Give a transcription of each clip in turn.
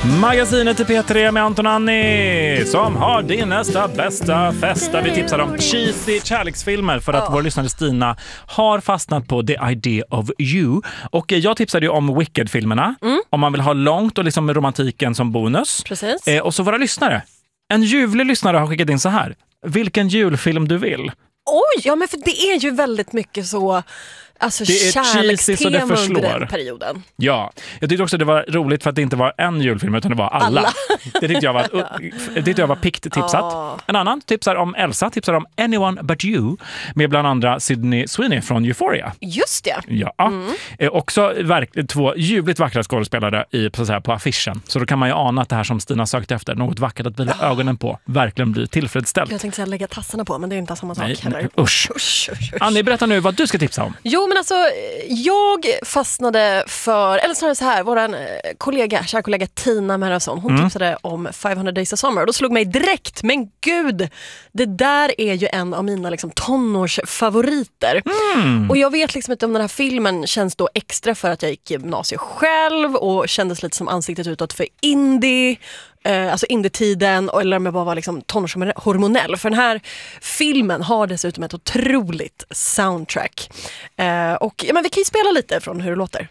Magasinet i P3 med Anton Anni som har din nästa bästa fest där vi tipsar om cheesy kärleksfilmer för att vår lyssnare Stina har fastnat på The Idea of You. Och jag tipsade ju om Wicked-filmerna om man vill ha långt och liksom romantiken som bonus. Precis. Och så våra lyssnare. En ljuvlig lyssnare har skickat in så här. Vilken julfilm du vill. Oj, ja men för det är ju väldigt mycket så alltså kärlekstema under den perioden. Ja, jag tyckte också det var roligt för att det inte var en julfilm utan det var alla. Det tyckte jag var pikt tipsat. En annan tipsar om Elsa, tipsar om Anyone But You med bland andra Sydney Sweeney från Euphoria. Just det. Ja, också två ljuvligt vackra skådespelare på affischen. Så då kan man ju ana att det här som Stina sökt efter, något vackert att vila ögonen på, verkligen blir tillfredsställt. Jag tänkte lägga tassarna på, men det är inte samma sak heller. Usch. Annie, berätta nu vad du ska tipsa om. Jo, men alltså, jag fastnade för, eller snarare så här, våran kära kollega Tina Merason, hon tipsade om 500 Days of Summer och då slog mig direkt, men gud, det där är ju en av mina liksom tonårsfavoriter. Och jag vet liksom inte om den här filmen känns då extra för att jag gick gymnasiet själv och kändes lite som ansiktet utåt för indie. Alltså indie-tiden, eller om jag bara var liksom tonårshormonell. För den här filmen har dessutom ett otroligt soundtrack. Och men vi kan ju spela lite från hur det låter.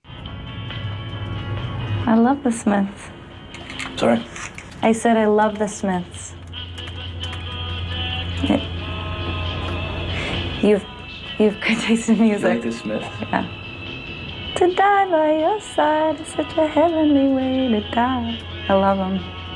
I love the Smiths. Sorry? I said I love the Smiths. You've good taste in music. You like the Smiths? Yeah. To die by your side is such a heavenly way to die. I love them.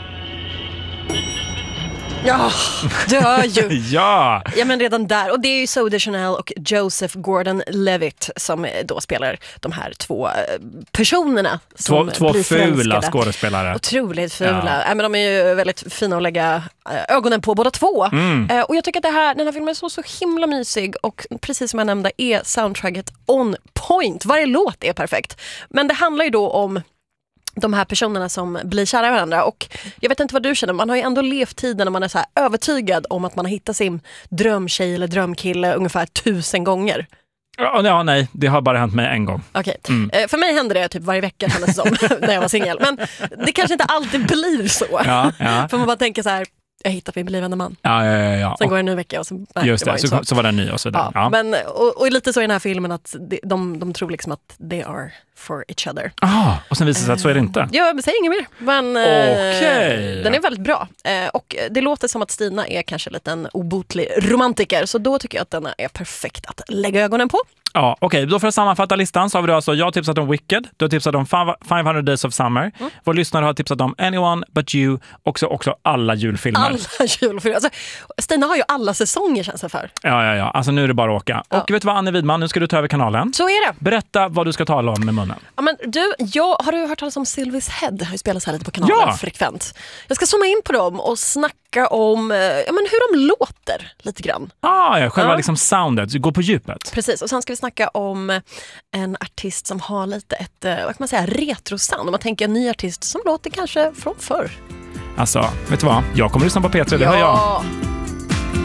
Ja, du hör ju. Ja, men redan där. Och det är ju Zooey Deschanel och Joseph Gordon-Levitt som då spelar de här två personerna. Två fula skådespelare. Otroligt fula. Men de är ju väldigt fina att lägga ögonen på båda två. Och jag tycker att den här filmen är så himla mysig. Och precis som jag nämnde är soundtracket on point. Varje låt är perfekt. Men det handlar ju då om de här personerna som blir kära i varandra. Och jag vet inte vad du känner, man har ju ändå levt tiden när man är så här övertygad om att man har hittat sin drömtjej eller drömkille ungefär 1000 gånger. Ja, nej, det har bara hänt mig en gång. Okej. För mig händer det typ varje vecka kändes som när jag var singel. Men det kanske inte alltid blir så. Ja. För man bara tänker så här, jag har hittat min blivande man. Ja. Sen går det en ny vecka och så, just det, så var det en ny och så där. Ja. Men, och lite så i den här filmen att de tror liksom att they are for each other. Och sen visar det sig att så är det inte. Ja, men säg inget mer. Men den är väldigt bra. Och det låter som att Stina är kanske lite en obotlig romantiker. Så då tycker jag att den är perfekt att lägga ögonen på. Ja, okej. Då för att sammanfatta listan så har vi då alltså, jag har tipsat om Wicked, du har tipsat om 500 Days of Summer. Vår lyssnare har tipsat om Anyone But You, också alla julfilmer. Alla julfilmer. Alltså, Stina har ju alla säsonger känns det för. Ja. Alltså nu är det bara att åka. Och vet du vad, Anne Widman, nu ska du ta över kanalen. Så är det. Berätta vad du ska tala om med munnen. Ja, men har du hört talas om Sylvia's Head? Har ju spelats här lite på kanalen frekvent. Jag ska zooma in på dem och snacka om hur de låter lite grann. Själva liksom soundet, gå på djupet. Precis, och sen ska vi snacka om en artist som har lite ett, vad kan man säga, retrosound. Om man tänker en ny artist som låter kanske från förr. Alltså, vet du vad? Jag kommer lyssna på P3, det hör jag.